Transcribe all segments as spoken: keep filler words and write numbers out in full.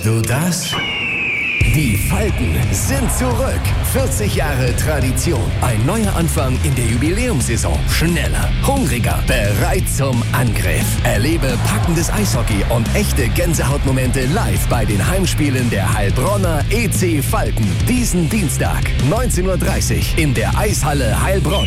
Hörst du das? Die Falken sind zurück. vierzig Jahre Tradition. Ein neuer Anfang in der Jubiläumssaison. Schneller, hungriger, bereit zum Angriff. Erlebe packendes Eishockey und echte Gänsehautmomente live bei den Heimspielen der Heilbronner E C Falken. Diesen Dienstag, neunzehn Uhr dreißig in der Eishalle Heilbronn.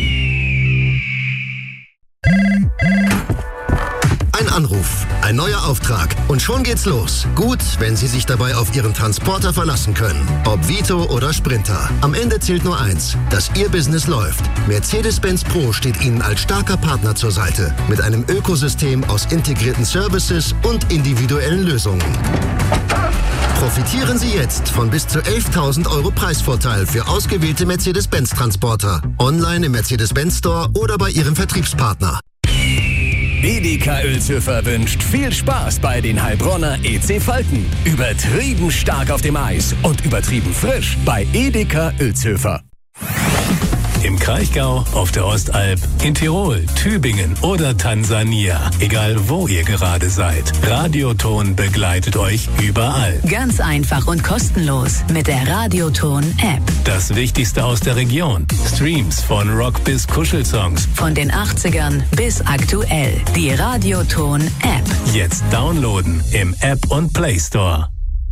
Ein Anruf, ein neuer Auftrag und schon geht's los. Gut, wenn Sie sich dabei auf Ihren Transporter verlassen können. Ob Vito oder Sprinter. Am Ende zählt nur eins, dass Ihr Business läuft. Mercedes-Benz Pro steht Ihnen als starker Partner zur Seite. Mit einem Ökosystem aus integrierten Services und individuellen Lösungen. Profitieren Sie jetzt von bis zu elftausend Euro Preisvorteil für ausgewählte Mercedes-Benz-Transporter. Online im Mercedes-Benz Store oder bei Ihrem Vertriebspartner. Edeka Uelzhofer wünscht viel Spaß bei den Heilbronner E C Falken. Übertrieben stark auf dem Eis und übertrieben frisch bei Edeka Uelzhofer. Im Kraichgau, auf der Ostalb, in Tirol, Tübingen oder Tansania. Egal wo ihr gerade seid. Radioton begleitet euch überall. Ganz einfach und kostenlos mit der Radioton-App. Das Wichtigste aus der Region. Streams von Rock bis Kuschelsongs. Von den achtzigern bis aktuell. Die Radioton-App. Jetzt downloaden im App und Play Store.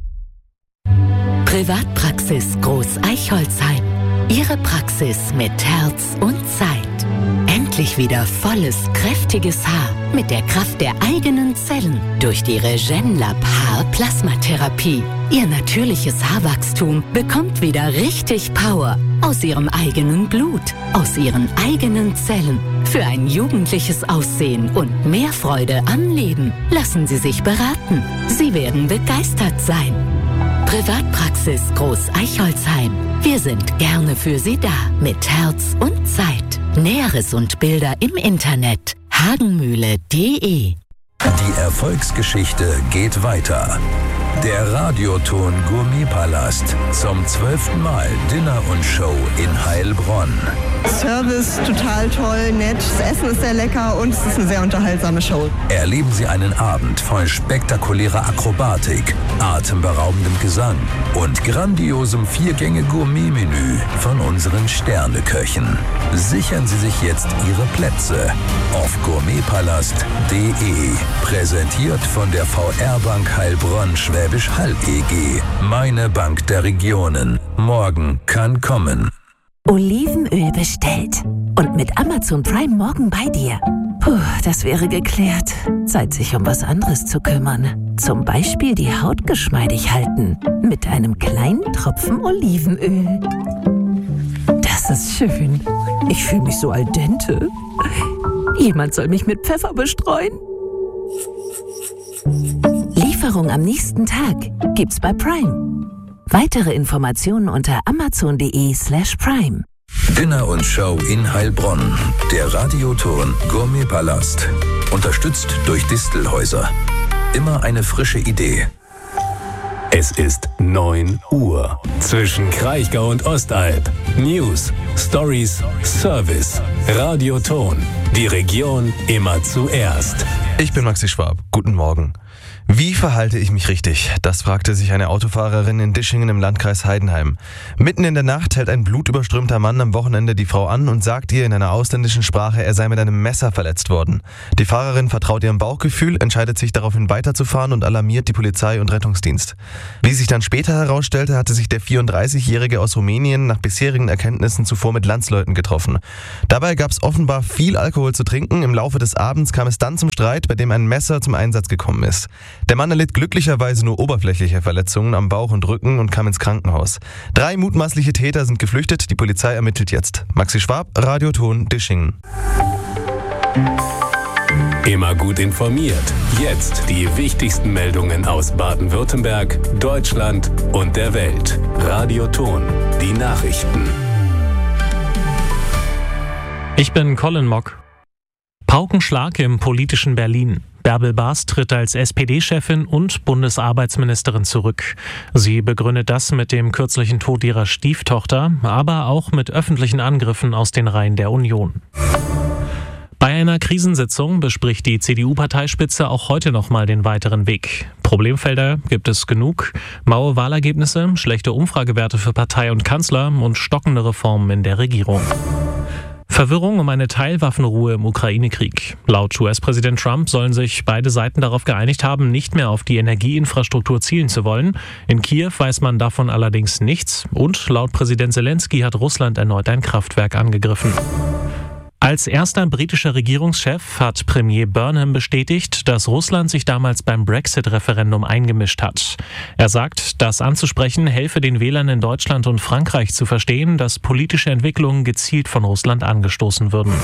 Privatpraxis Groß Eichholzheim. Ihre Praxis mit Herz und Zeit. Endlich wieder volles, kräftiges Haar mit der Kraft der eigenen Zellen durch die Regenlab Haarplasmatherapie. Ihr natürliches Haarwachstum bekommt wieder richtig Power aus Ihrem eigenen Blut, aus Ihren eigenen Zellen. Für ein jugendliches Aussehen und mehr Freude am Leben lassen Sie sich beraten. Sie werden begeistert sein. Privatpraxis Groß Eichholzheim. Wir sind gerne für Sie da mit Herz und Zeit. Näheres und Bilder im Internet hagenmühle punkt de. Die Erfolgsgeschichte geht weiter. Der Radioton Gourmetpalast. Zum zwölften Mal Dinner und Show in Heilbronn. Service total toll, nett, das Essen ist sehr lecker und es ist eine sehr unterhaltsame Show. Erleben Sie einen Abend voll spektakulärer Akrobatik, atemberaubendem Gesang und grandiosem Viergänge-Gourmet-Menü von unseren Sterneköchen. Sichern Sie sich jetzt Ihre Plätze auf gourmetpalast punkt de. Präsentiert von der V R-Bank Heilbronn Schwäbisch Hall E G. Meine Bank der Regionen. Morgen kann kommen. Olivenöl bestellt. Und mit Amazon Prime morgen bei dir. Puh, das wäre geklärt. Zeit, sich um was anderes zu kümmern. Zum Beispiel die Haut geschmeidig halten. Mit einem kleinen Tropfen Olivenöl. Das ist schön. Ich fühle mich so al dente. Jemand soll mich mit Pfeffer bestreuen. Lieferung am nächsten Tag gibt's bei Prime. Weitere Informationen unter amazon.de slash prime. Dinner und Show in Heilbronn. Der Radioton Gourmetpalast. Unterstützt durch Distelhäuser. Immer eine frische Idee. Es ist neun Uhr. Zwischen Kraichgau und Ostalb. News, Stories, Service. Radioton. Die Region immer zuerst. Ich bin Maxi Schwab. Guten Morgen. Wie verhalte ich mich richtig? Das fragte sich eine Autofahrerin in Dischingen im Landkreis Heidenheim. Mitten in der Nacht hält ein blutüberströmter Mann am Wochenende die Frau an und sagt ihr in einer ausländischen Sprache, er sei mit einem Messer verletzt worden. Die Fahrerin vertraut ihrem Bauchgefühl, entscheidet sich daraufhin weiterzufahren und alarmiert die Polizei und Rettungsdienst. Wie sich dann später herausstellte, hatte sich der vierunddreißigjährige aus Rumänien nach bisherigen Erkenntnissen zuvor mit Landsleuten getroffen. Dabei gab es offenbar viel Alkohol zu trinken. Im Laufe des Abends kam es dann zum Streit, bei dem ein Messer zum Einsatz gekommen ist. Der Mann erlitt glücklicherweise nur oberflächliche Verletzungen am Bauch und Rücken und kam ins Krankenhaus. Drei mutmaßliche Täter sind geflüchtet, die Polizei ermittelt jetzt. Maxi Schwab, Radioton Dischingen. Immer gut informiert. Jetzt die wichtigsten Meldungen aus Baden-Württemberg, Deutschland und der Welt. Radioton, die Nachrichten. Ich bin Colin Mock. Paukenschlag im politischen Berlin. Bärbel Baas tritt als S P D-Chefin und Bundesarbeitsministerin zurück. Sie begründet das mit dem kürzlichen Tod ihrer Stieftochter, aber auch mit öffentlichen Angriffen aus den Reihen der Union. Bei einer Krisensitzung bespricht die C D U-Parteispitze auch heute nochmal den weiteren Weg. Problemfelder gibt es genug: maue Wahlergebnisse, schlechte Umfragewerte für Partei und Kanzler und stockende Reformen in der Regierung. Verwirrung um eine Teilwaffenruhe im Ukraine-Krieg. Laut U S-Präsident Trump sollen sich beide Seiten darauf geeinigt haben, nicht mehr auf die Energieinfrastruktur zielen zu wollen. In Kiew weiß man davon allerdings nichts. Und laut Präsident Zelensky hat Russland erneut ein Kraftwerk angegriffen. Als erster britischer Regierungschef hat Premier Burnham bestätigt, dass Russland sich damals beim Brexit-Referendum eingemischt hat. Er sagt, das anzusprechen helfe den Wählern in Deutschland und Frankreich zu verstehen, dass politische Entwicklungen gezielt von Russland angestoßen würden.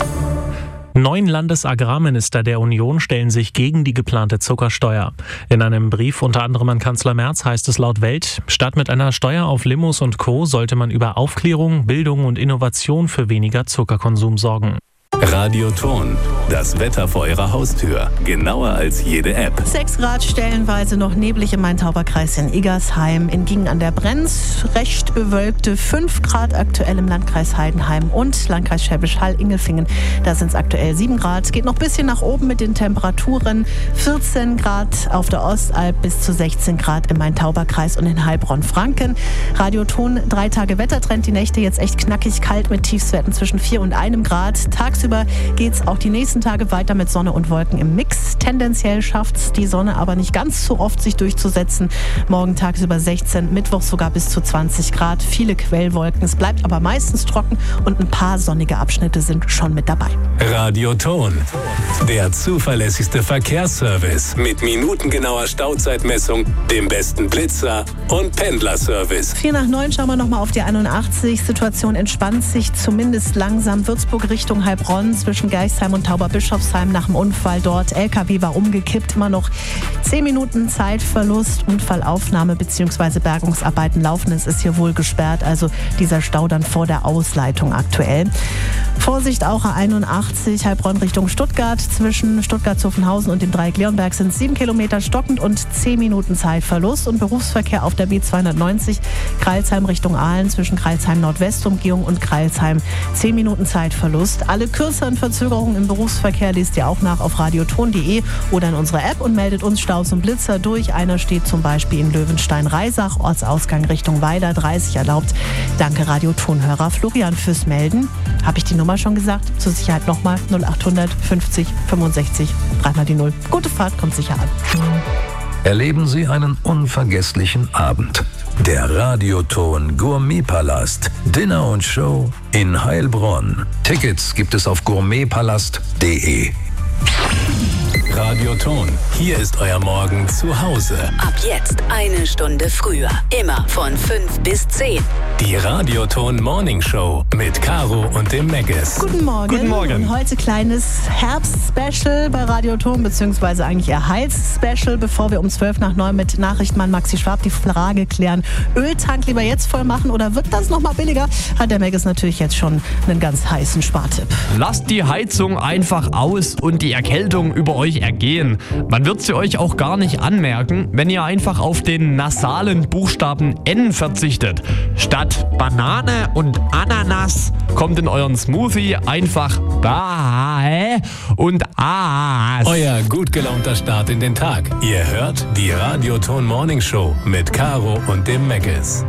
Neun Landesagrarminister der Union stellen sich gegen die geplante Zuckersteuer. In einem Brief unter anderem an Kanzler Merz heißt es laut Welt, statt mit einer Steuer auf Limos und Co. sollte man über Aufklärung, Bildung und Innovation für weniger Zuckerkonsum sorgen. Radioton, das Wetter vor Ihrer Haustür. Genauer als jede App. sechs Grad, stellenweise noch neblig im Main-Tauber-Kreis in Iggersheim. In Gingen an der Brenz recht bewölkte fünf Grad aktuell im Landkreis Heidenheim und Landkreis Schwäbisch Hall-Ingelfingen. Da sind es aktuell sieben Grad. Geht noch ein bisschen nach oben mit den Temperaturen. vierzehn Grad auf der Ostalb bis zu sechzehn Grad im Main-Tauber-Kreis und in Heilbronn-Franken. Radioton, drei Tage Wettertrend. Die Nächte jetzt echt knackig kalt mit Tiefstwerten zwischen vier und einem Grad. Tagsüber geht es auch die nächsten Tage weiter mit Sonne und Wolken im Mix. Tendenziell schafft es die Sonne aber nicht ganz so oft, sich durchzusetzen. Morgen tagsüber sechzehn, Mittwoch sogar bis zu zwanzig Grad. Viele Quellwolken. Es bleibt aber meistens trocken und ein paar sonnige Abschnitte sind schon mit dabei. Radioton, der zuverlässigste Verkehrsservice mit minutengenauer Stauzeitmessung, dem besten Blitzer und Pendlerservice. vier nach neun schauen wir nochmal auf die einundachtzig. Situation entspannt sich zumindest langsam. Würzburg Richtung Heilbronn zwischen Geisheim und Tauberbischofsheim nach dem Unfall dort. L K W war umgekippt, immer noch zehn Minuten Zeitverlust. Unfallaufnahme bzw. Bergungsarbeiten laufen. Es ist hier wohl gesperrt, also dieser Stau dann vor der Ausleitung aktuell. Vorsicht auch A einundachtzig, Heilbronn Richtung Stuttgart. Zwischen Stuttgart-Zuffenhausen und dem Dreieck Leonberg sind sieben Kilometer stockend und zehn Minuten Zeitverlust. Und Berufsverkehr auf der B zweihundertneunzig, Crailsheim Richtung Aalen zwischen Crailsheim Nordwestumgehung und Crailsheim zehn Minuten Zeitverlust. Alle kürzeren Verzögerungen im Berufsverkehr lest ihr auch nach auf radioton punkt de oder in unserer App und meldet uns Staus und Blitzer durch. Einer steht zum Beispiel in Löwenstein-Reisach, Ortsausgang Richtung Weiler, dreißig erlaubt. Danke Radiotonhörer Florian fürs Melden. Habe ich die Nummer schon gesagt? Zur Sicherheit nochmal null achthundert fünfzig fünfundsechzig, dreimal die Null. Gute Fahrt, kommt sicher an. Erleben Sie einen unvergesslichen Abend. Der Radioton Gourmetpalast. Dinner und Show in Heilbronn. Tickets gibt es auf gourmetpalast punkt de. Radioton, hier ist euer Morgen zu Hause. Ab jetzt eine Stunde früher. Immer von fünf bis zehn. Die Radioton Morning Show mit Caro und dem Megas. Guten Morgen. Guten Morgen. Und heute kleines Herbst-Special bei Radioton, beziehungsweise eigentlich eher Hals-Special, bevor wir um zwölf nach neun mit Nachrichtenmann Maxi Schwab die Frage klären. Öltank lieber jetzt voll machen oder wird das nochmal billiger? Hat der Megas natürlich jetzt schon einen ganz heißen Spartipp. Lasst die Heizung einfach aus und die Erkältung über euch ergehen. Man wird sie euch auch gar nicht anmerken, wenn ihr einfach auf den nasalen Buchstaben N verzichtet. Statt Banane und Ananas kommt in euren Smoothie einfach Ba und Aas. Euer gut gelaunter Start in den Tag. Ihr hört die Radioton Morning Show mit Caro und dem Megas.